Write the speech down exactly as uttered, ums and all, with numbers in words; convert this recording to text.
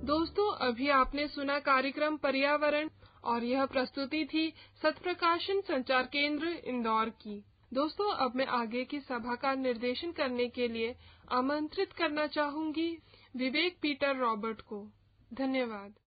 दोस्तों, अभी आपने सुना कार्यक्रम पर्यावरण और यह प्रस्तुति थी सत्प्रकाशन संचार केंद्र इंदौर की। दोस्तों, अब मैं आगे की सभा का निर्देशन करने के लिए आमंत्रित करना चाहूंगी विवेक पीटर रॉबर्ट को। धन्यवाद।